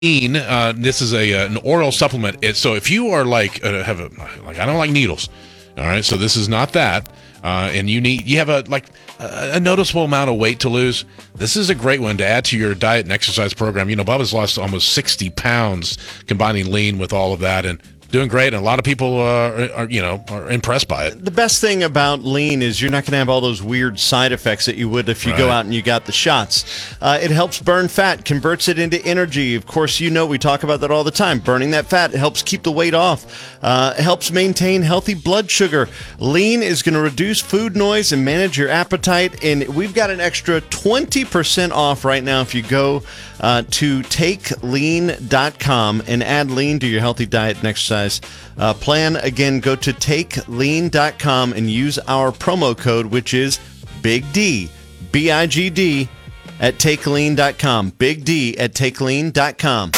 This is an oral supplement. So if you are I don't like needles. All right, so this is not that. And you have a noticeable amount of weight to lose. This is a great one to add to your diet and exercise program. Bubba's lost almost 60 pounds combining lean with all of that, and doing great, and a lot of people are impressed by it. The best thing about lean is you're not going to have all those weird side effects that you would if you go out and you got the shots. It helps burn fat, converts it into energy. Of course, we talk about that all the time. Burning that fat helps keep the weight off. Helps maintain healthy blood sugar. Lean is going to reduce food noise and manage your appetite, and we've got an extra 20% off right now if you go to takelean.com and add lean to your healthy diet and exercise plan. Again, go to takelean.com and use our promo code, which is Big D, BIGD, at takelean.com. Big D at takelean.com.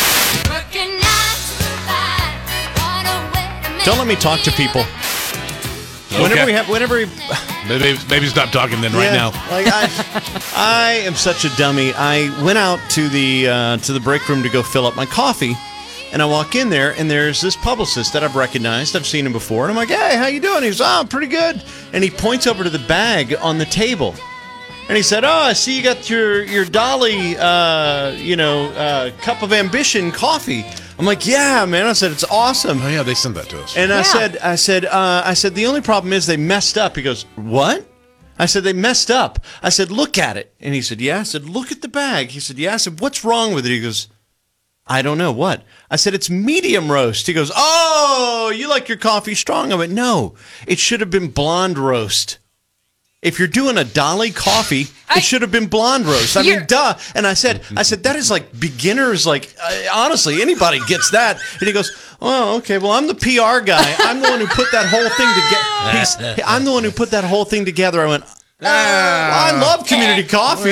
Don't let me talk to people. Okay. Whenever we maybe stop talking then right now. I am such a dummy. I went out to the break room to go fill up my coffee, and I walk in there, and there's this publicist that I've recognized. I've seen him before, and I'm like, "Hey, how you doing?" He goes, pretty good. And he points over to the bag on the table, and he said, I see you got your Dolly, Cup of Ambition coffee. I'm like, yeah, man. I said, it's awesome. Oh, yeah, they sent that to us. And I said, the only problem is they messed up. He goes, what? I said, they messed up. I said, look at it. And he said, yeah. I said, look at the bag. He said, yeah. I said, what's wrong with it? He goes, I don't know. What? I said, it's medium roast. He goes, oh, you like your coffee strong? I went, no, it should have been blonde roast. If you're doing a Dolly coffee, it should have been blonde roast. I mean, duh. And I said, that is like beginners. Honestly, anybody gets that. And he goes, oh, okay. Well, I'm the PR guy. I'm the one who put that whole thing together. I'm the one who put that whole thing together. I went, I love community coffee.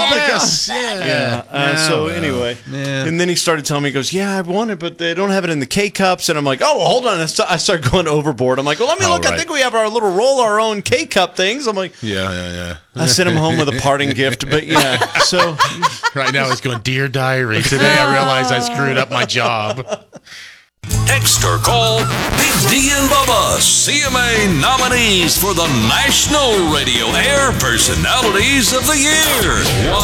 So anyway, and then he started telling me, he goes, yeah, I want it, but they don't have it in the K-Cups. And I'm like, oh, well, hold on. I started going overboard. I'm like, well, let me look. Right. I think we have our little roll our own K-Cup things. I'm like, yeah. I sent him home with a parting gift, but yeah. So right now he's going, Dear Diary, today I realized I screwed up my job. Text or call Big D and Bubba, CMA nominees for the National Radio Air Personalities of the Year.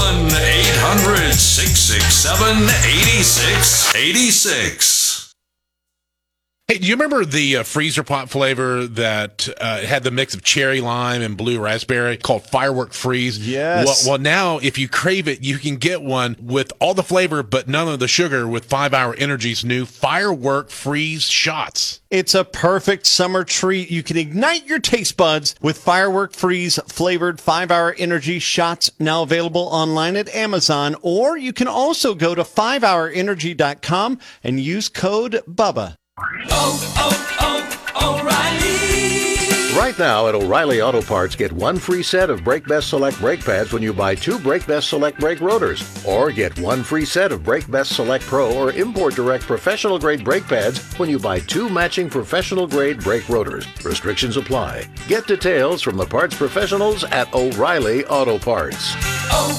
1-800-667-8686. Hey, do you remember the freezer pot flavor that had the mix of cherry lime and blue raspberry called Firework Freeze? Yes. Well, now if you crave it, you can get one with all the flavor but none of the sugar with 5 Hour Energy's new Firework Freeze shots. It's a perfect summer treat. You can ignite your taste buds with Firework Freeze flavored 5 Hour Energy shots, now available online at Amazon, or you can also go to 5hourenergy.com and use code BUBBA. O'Reilly! Right now at O'Reilly Auto Parts, get one free set of Brake Best Select brake pads when you buy 2 Brake Best Select brake rotors. Or get one free set of Brake Best Select Pro or Import Direct professional grade brake pads when you buy 2 matching professional grade brake rotors. Restrictions apply. Get details from the parts professionals at O'Reilly Auto Parts.